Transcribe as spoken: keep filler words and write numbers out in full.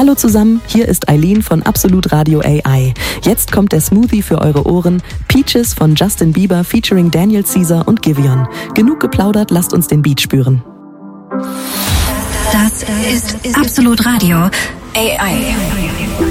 Hallo zusammen, hier ist Eileen von Absolut Radio A I. Jetzt kommt der Smoothie für eure Ohren. Peaches von Justin Bieber featuring Daniel Caesar und Giveon. Genug geplaudert, lasst uns den Beat spüren. Das ist Absolut Radio A I.